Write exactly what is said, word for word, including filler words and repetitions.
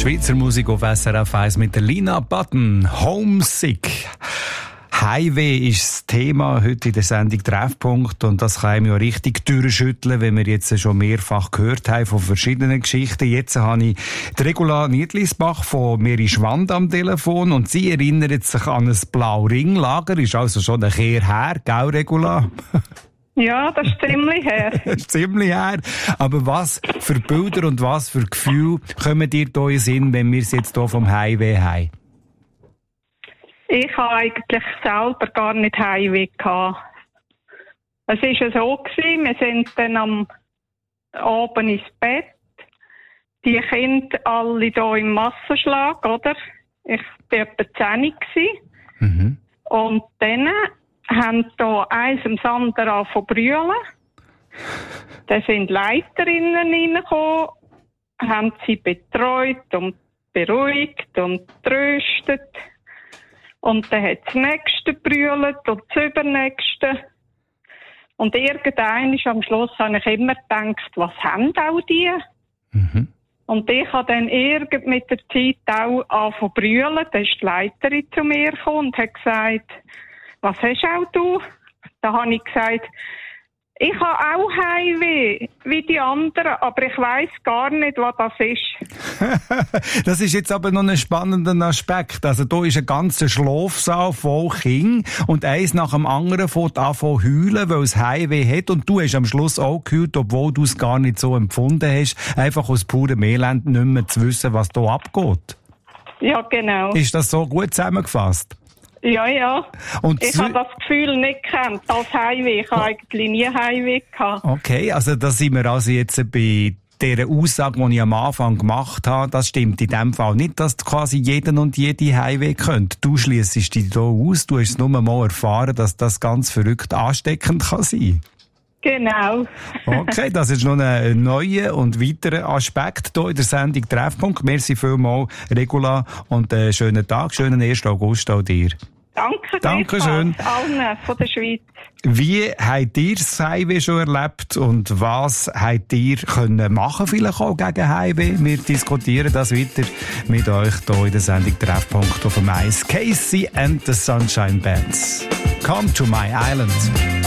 Schweizer Musik auf S R F eins mit der Lina Button. Homesick. Heimweh ist das Thema heute in der Sendung Treffpunkt und das kann einem ja richtig durchschütteln, wenn wir jetzt schon mehrfach gehört haben von verschiedenen Geschichten. Jetzt habe ich die Regula Niedlisbach von Meri Schwand am Telefon und sie erinnert sich an ein Blau-Ring-Lager. Ist also schon ein Kehr her, gell, Regula? Ja, das ist ziemlich her. Das ist ziemlich her. Aber was für Bilder und was für Gefühle kommen dir da in den Sinn, wenn wir es jetzt hier vom Heimweh haben? Ich habe eigentlich selber gar nicht Heimweh gehabt. Es war ja so gewesen, wir sind dann am Abend ins Bett. Die Kinder alle hier im Massenschlag, oder? Ich war etwa zehn gewesen. Mhm. Und dann haben hier eins am anderen angefangen zu brüllen. Dann sind Leiterinnen reingekommen, haben sie betreut und beruhigt und tröstet. Und dann hat das Nächste brüllt und das Übernächste. Und irgendwann am Schluss habe ich immer gedacht, was haben auch die? Mhm. Und ich habe dann irgend mit der Zeit auch angefangen zu brüllen. Dann ist die Leiterin zu mir gekommen und hat gesagt, was hast auch du? Da habe ich gesagt, ich habe auch Heimweh, wie die anderen, aber ich weiss gar nicht, was das ist. Das ist jetzt aber noch ein spannender Aspekt. Also da ist ein ganzer Schlafsaal voll Kinder und eins nach dem anderen fängt an zu heulen, weil es Heimweh hat und du hast am Schluss auch geheult, obwohl du es gar nicht so empfunden hast, einfach aus purem Elend nicht mehr zu wissen, was da abgeht. Ja, genau. Ist das so gut zusammengefasst? Ja, ja. Und ich habe das Gefühl nicht gekannt als Heimweh. Ich habe eigentlich nie Heimweh gehabt. Okay, also da sind wir also jetzt bei dieser Aussage, die ich am Anfang gemacht habe. Das stimmt in dem Fall nicht, dass quasi jeden und jede Heimweh könnt. Du schliessest dich da aus. Du hast nur mal erfahren, dass das ganz verrückt ansteckend kann sein. Genau. Okay, das ist noch ein neuer und weiterer Aspekt hier in der Sendung Treffpunkt. Merci vielmals, Regula, und einen schönen Tag, schönen ersten August auch dir. Danke, Dankeschön. Allen von der Schweiz. Wie habt ihr das Heimweh schon erlebt und was habt ihr können machen, vielleicht auch gegen Heimweh? Wir diskutieren das weiter mit euch hier in der Sendung Treffpunkt auf dem Eis. Casey and the Sunshine Bands. Come to my island.